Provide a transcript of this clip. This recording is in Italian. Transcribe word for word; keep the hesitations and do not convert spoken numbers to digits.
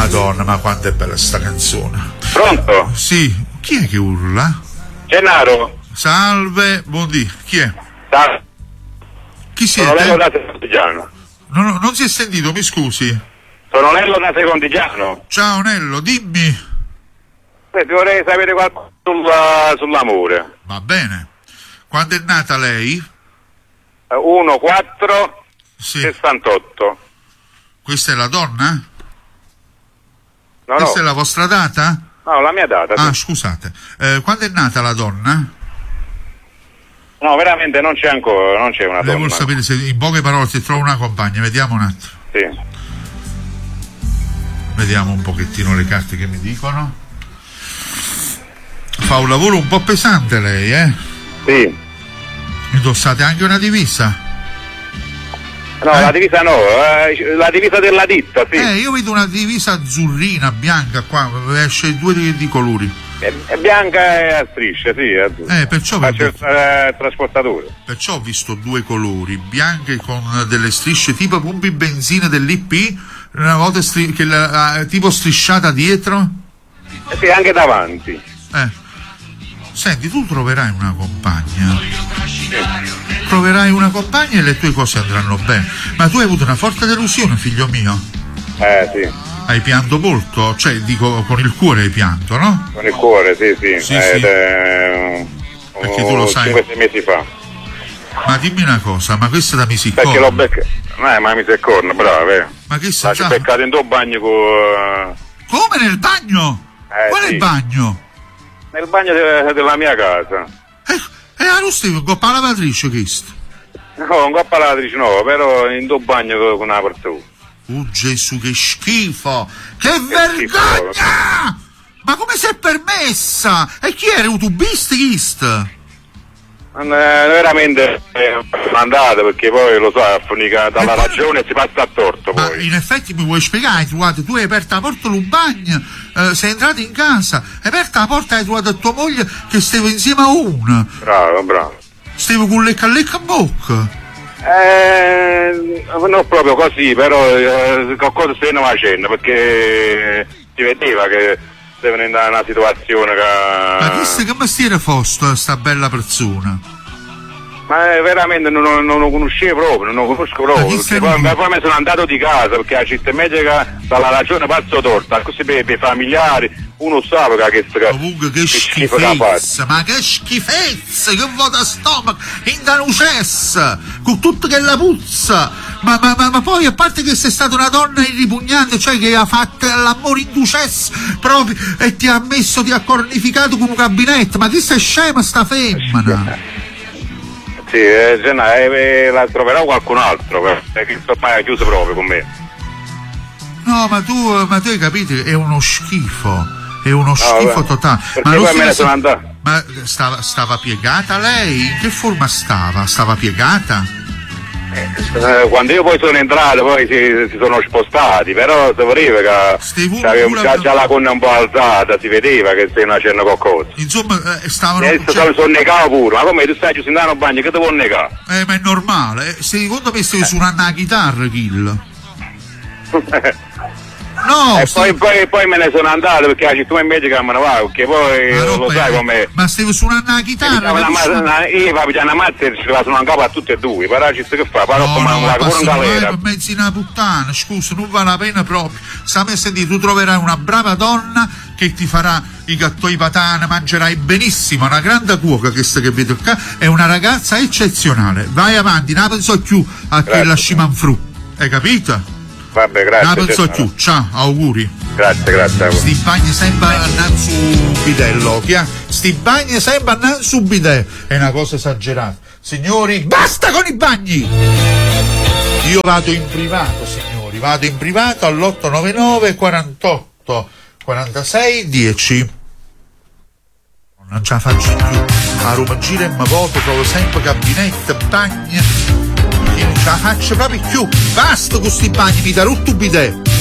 Madonna, ma quanto è bella sta canzone. Pronto? Sì, chi è che urla? Gennaro. Salve, buondì, chi è? Salve. Chi siete? Sono Nello da Secondigiano. Non, non si è sentito, mi scusi. Sono Nello da Secondigiano. Ciao Nello, dimmi. Senti, vorrei sapere qualcosa sulla, sull'amore. Va bene. Quando è nata lei? uno quattro Sì. sessantotto. Questa è la donna? No, Questa no. è la vostra data? No, la mia data. Ah, Sì. scusate. Eh, quando è nata la donna? No, veramente non c'è ancora, non c'è una Lei donna. vuol sapere se in poche parole si trova una compagna. Vediamo un attimo. Sì. Vediamo un pochettino le carte che mi dicono. Fa un lavoro un po' pesante lei, eh? Sì. Indossate anche una divisa? No, Eh? la divisa no, eh, la divisa della ditta, sì. Eh, io vedo una divisa azzurrina, bianca qua, esce due di, di colori. È, è bianca e a strisce, sì. È azzurra. Eh, perciò, Faccio il per- eh, trasportatore. perciò ho visto due colori, bianche con delle strisce tipo pompi benzina dell'I P, una volta stri- che la, tipo strisciata dietro. Eh sì, anche davanti. Eh. Senti, tu troverai una compagna. Troverai una compagna e le tue cose andranno bene. Ma tu hai avuto una forte delusione, figlio mio. Eh sì, Hai pianto molto? Cioè, dico, con il cuore hai pianto, no? con il cuore, sì, sì. Sì, Ed sì. è, Perché tu lo sai. cinque sei mesi fa. Ma dimmi una cosa, ma questa da Perché l'ho misiccorno? beccato. Eh, ma mi sei corno, bravo, eh. Ma che Ma sa? ci ho beccato in due bagni con. Come nel bagno? Eh, Qual è sì. il bagno? Nel bagno de- della mia casa. Eh, eh, non stai con la lavatrice, questo? No, un coppa lavatrice no, però in due bagni con con una persona. Oh Gesù, che schifo! Che, Che vergogna! Ma come si è permessa? E chi era? Un tubista? Eh, veramente eh, mandate perché poi lo so, affonica dalla E poi- ragione si passa a torto Ma poi. in effetti mi vuoi spiegare? Hai trovato, tu hai aperto la porta d'un bagno, eh, sei entrato in casa, hai aperto la porta e hai trovato tua moglie che stava insieme a una. Bravo, bravo. Stavo con lecca a lecca a bocca. Eh, non proprio così, però eh, qualcosa stiamo facendo perché si vedeva che stava in una situazione Ma che. chissà che mestiere fosse sta bella persona? Ma eh, veramente non, non, non lo conoscevo proprio, non lo conosco Ma proprio. chi sei Perché poi, tu? poi mi sono andato di casa perché la città medica dalla ragione pazzo torta, così per, per i familiari uno sa che che Comunque che schifo che ha schifezza, ma che schifezza, che vuota stomaco, in da nucessa, con tutto che la puzza, ma, ma, ma, ma poi a parte che sei stata una donna irripugnante, cioè che ha fatto l'amore in ducessa proprio e ti ha messo, ti ha cornificato con un gabinetto, ma chi sei scema sta femmina? Sì, eh, Genna, eh, la troverò qualcun altro, perché ormai è chiuso proprio con me. No, ma tu, ma tu hai capito, è uno schifo, è uno schifo beh, totale. perché Ma lo poi me ne stesso- sono andato. Ma stava, stava piegata lei? In che forma stava? Stava piegata? Eh, quando io poi sono entrato poi si, si sono spostati, però si vedeva che Stevo c'aveva pure- già, già la conna un po' alzata, si vedeva che stai facendo qualcosa. Insomma, eh, stavano... E adesso cioè- sono, sono negato pure, ma come tu stai chiuso in un bagno, che ti vuoi negare? Eh, ma è normale. Eh, secondo me stai suonando la chitarra, Kill. No, e stai- poi, poi, poi me ne sono andato perché la città medica me ne va, perché poi ma lo roba sai è- com'è. Ma stai suonando la chitarra? Una, ma tu suoni- una, io va a pigliare una mazza e ci sono in capo a tutte e due, però ci sta che fa, però No, come no, una ma pure in basta mai galera. per mezzi una puttana, scusa, non vale la pena proprio. Stammi a sentire, tu troverai una brava donna che ti farà i gattoi patana, mangerai benissimo, una grande cuoca che sta che vedo qua, è una ragazza eccezionale. Vai avanti, non la penso più a che Grazie. la scimanfru, hai capito? Vabbè, Non la grazie. penso Gennaro. più, ciao, auguri. Grazie, grazie. Sti bagni sempre andando su bidello, chi ha? Sti bagni sempre andando su bidello, è una cosa esagerata. Signori, basta con i bagni! Io vado in privato, signori, vado in privato all'otto nove nove quarantotto quarantasei dieci. Non ce la faccio più. A Roma gira e mi voto, trovo sempre gabinetto, bagni. Io non ce la faccio proprio più. Basta con sti bagni, mi da rotto bidello.